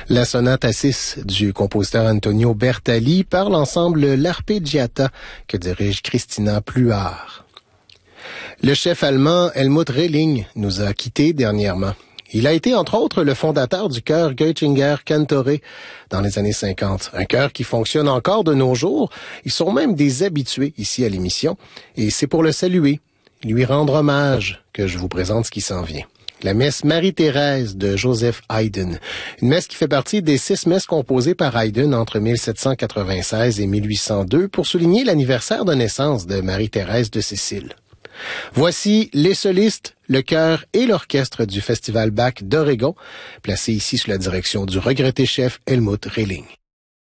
La sonate à 6 du compositeur Antonio Bertali par l'ensemble L'Arpeggiata que dirige Christina Pluhar. Le chef allemand Helmut Rehling nous a quittés dernièrement. Il a été, entre autres, le fondateur du chœur Göttinger Cantore dans les années 50. Un chœur qui fonctionne encore de nos jours. Ils sont même des habitués ici à l'émission. Et c'est pour le saluer, lui rendre hommage, que je vous présente ce qui s'en vient. La messe Marie-Thérèse de Joseph Haydn. Une messe qui fait partie des 6 messes composées par Haydn entre 1796 et 1802 pour souligner l'anniversaire de naissance de Marie-Thérèse de Sicile. Voici les solistes, le chœur et l'orchestre du Festival Bach d'Oregon, placés ici sous la direction du regretté chef Helmut Rehling.